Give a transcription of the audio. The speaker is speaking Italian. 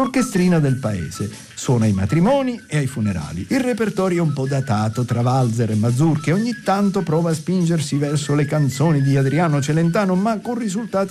l'orchestrina del paese. Suona ai matrimoni e ai funerali. Il repertorio è un po' datato tra valzer e mazurche, ogni tanto prova a spingersi verso le canzoni di Adriano Celentano, ma con risultati